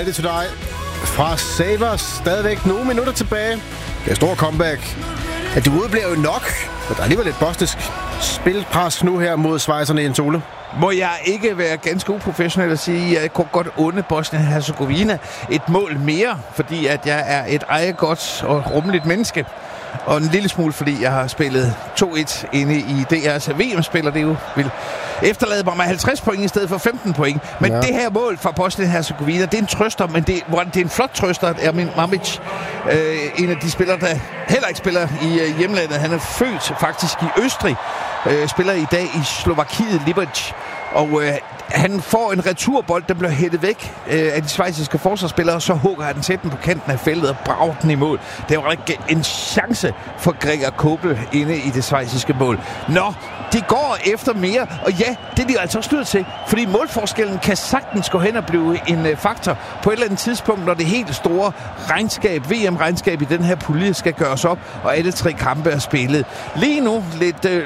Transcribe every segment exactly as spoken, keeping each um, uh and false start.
Ready to Die fra Sabres. Stadigvæk nogle minutter tilbage. Det er stor comeback. At det udeblev jo nok, men der er alligevel lidt bosnisk spilpres nu her mod schweizerne i en Ole. Må jeg ikke være ganske uprofessionel og sige, at jeg kunne godt unde Bosnien-Herzegovina et mål mere, fordi at jeg er et ejegodt og rummeligt menneske. Og en lille smule, fordi jeg har spillet to et inde i D R's V M-spil, og det jo vil efterlade mig med halvtreds point i stedet for femten point. Men ja. Det her mål fra Bosnien-Herzegovina, det er en trøster, men det, det er en flot trøster. Ermin Mamić, øh, en af de spillere, der heller ikke spiller i øh, hjemlandet. Han er født faktisk i Østrig, øh, spiller i dag i Slovakiet, Liberec. Og øh, han får en returbold, den bliver hættet væk øh, af de schweiziske forsvarsspillere, og så hugger han til den på kanten af feltet og brager den i mål. Det er jo ikke en chance for Gregor Kobel inde i det schweiziske mål. Nå, de går efter mere, og ja, det er de altså også nødt til, fordi målforskellen kan sagtens gå hen og blive en øh, faktor på et eller andet tidspunkt, når det helt store regnskab, V M-regnskab i den her pulje skal gøres op, og alle tre kampe er spillet. Lige nu lidt øh,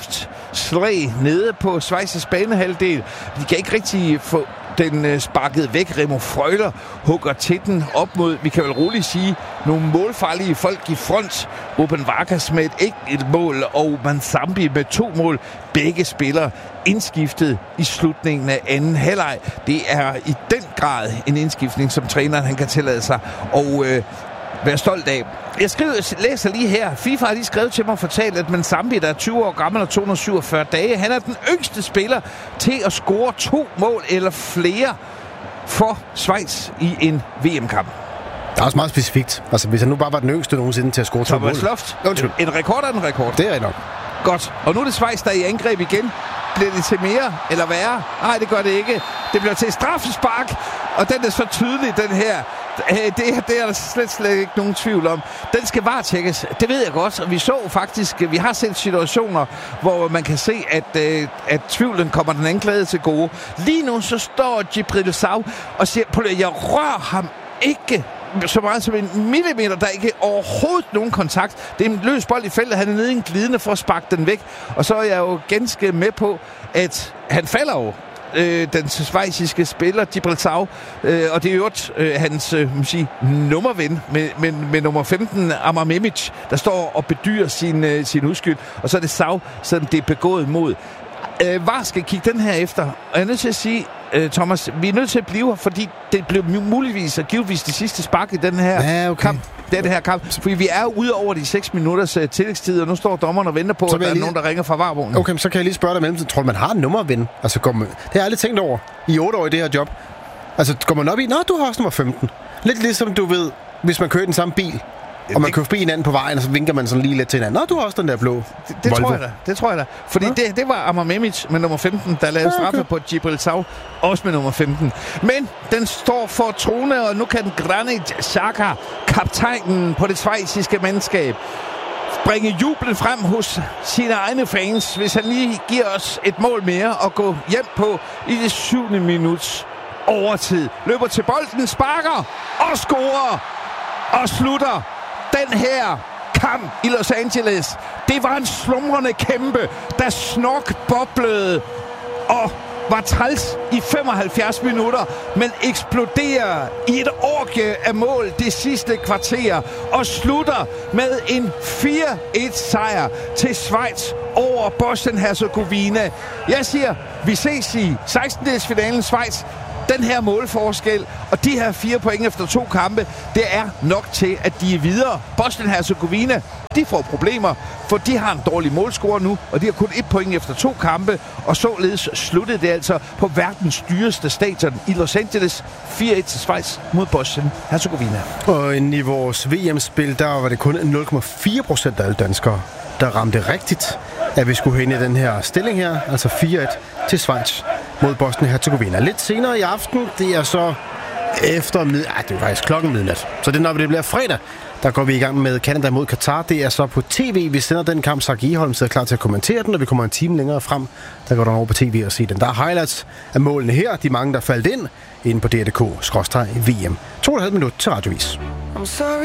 luftslag nede på Schweizers banehalvdel. De kan ikke rigtig få den øh, sparket væk. Remo Freuler hugger til den op mod, vi kan vel roligt sige, nogle målfarlige folk i front. Ruben Vargas med et enkelt mål, og Manzambi med to mål. Begge spillere indskiftet i slutningen af anden halvleg. Det er i den grad en indskiftning, som træneren han kan tillade sig og øh, være stolt af. Jeg skriver, læser lige her. FIFA har lige skrevet til mig og fortalt, at Manzambi, der er tyve år gammel og to hundrede og syvogfyrre dage, han er den yngste spiller til at score to mål eller flere for Schweiz i en V M-kamp. Det er også meget specifikt. Altså, hvis han nu bare var den yngste nogensinde til at score to mål. Thomas Loft. En rekord er en rekord. Det er nok. Godt. Og nu er det Schweiz, der er i angreb igen. Bliver det til mere eller værre? Nej, det gør det ikke. Det bliver til straffespark, og den er så tydelig, den her. Det, det er der slet, slet ikke nogen tvivl om. Den skal varetjekkes. Det ved jeg godt. Og vi så faktisk, vi har set situationer, hvor man kan se, at, at tvivlen kommer den anklagede til gode. Lige nu så står Djibril Sow og siger, jeg rører ham ikke så meget som en millimeter. Der er ikke overhovedet nogen kontakt. Det er en løs bold i feltet. Han er nede i en glidende for at sparke den væk. Og så er jeg jo ganske med på, at han falder jo. Øh, den schweiziske spiller, Djibril Sow, øh, og det er jo øh, hans øh, sige, nummerven med, med, med nummer femten, Amar Memic, der står og bedyrer sin, øh, sin udskyld, og så er det Sow, som det er begået mod. Øh, Var skal kigge den her efter, og jeg er nødt til at sige, øh, Thomas, vi er nødt til at blive her, fordi det blev muligvis og givetvis det sidste spark i den her ja, okay. kamp. Det er det her kamp, fordi vi er ude over de seks minutters uh, tillægstid, og nu står dommeren og venter på, at der er lige... nogen, der ringer fra varvognen. Okay, så kan jeg lige spørge dig mellem. Tror du, man har en nummerven? Altså, går man... Det har jeg aldrig tænkt over i otte år i det her job. Altså, går man op i, nå, du har også nummer femten. Lidt ligesom, du ved, hvis man kører den samme bil, og man kører forbi hinanden på vejen, og så vinker man sådan lige lidt til hinanden. Nå, du har også den der blå Det, det tror jeg da. Det tror jeg da. Fordi ja. det, det var Amar Memic med nummer femten, der lavede straffe ja, okay. på Djibril Sow, også med nummer femten. Men den står for trone, og nu kan Granit Xhaka, kaptajnen på det schweiziske mandskab, bringe jublen frem hos sine egne fans, hvis han lige giver os et mål mere og gå hjem på i det syvende minuts overtid. Løber til bolden, sparker og scorer og slutter den her kamp i Los Angeles. Det var en slumrende kæmpe, der snokboblede og var træls i femoghalvfjerds minutter, men eksploderer i et orgie af mål det sidste kvarter og slutter med en fire et sejr til Schweiz over Bosnien-Herzegovina. Jeg siger, vi ses i sekstendedelsfinalen Schweiz. Den her målforskel og de her fire point efter to kampe, det er nok til, at de er videre. Bosnien-Herzegovina, de får problemer, for de har en dårlig målscorer nu, og de har kun et point efter to kampe, og således sluttede det altså på verdens dyreste stadion i Los Angeles. fire et til Schweiz mod Bosnien-Herzegovina. Og i vores V M-spil, der var det kun nul komma fire procent af alle danskere, der ramte rigtigt, at vi skulle hen i den her stilling her, altså fire et til Schweiz mod Bosnien-Herzegovina. Lidt senere i aften, det er så efter mid... Ah, det er faktisk klokken midnat. Så det er, når det bliver fredag, der går vi i gang med Canada mod Katar. Det er så på tv, vi sender den kamp. Sark Eholm sidder klar til at kommentere den, og vi kommer en time længere frem. Der går der over på tv og se den. Der er highlights af målene her. De mange, der faldt ind inde på D R punktum D K skråstreg V M. to og et halvt minut til radiovis.